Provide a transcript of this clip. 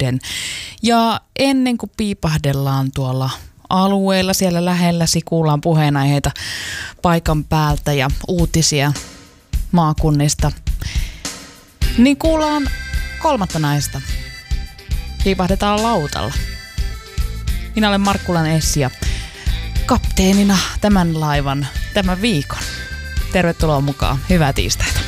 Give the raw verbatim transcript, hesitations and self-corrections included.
yhden. Ja ennen kuin piipahdellaan tuolla alueella, siellä lähelläsi kuullaan puheenaiheita paikan päältä ja uutisia maakunnista, niin kuullaan kolmatta naista. Piipahdetaan lautalla. Minä olen Markkulan Essi ja kapteenina tämän laivan tämän viikon. Tervetuloa mukaan. Hyvää tiistaita.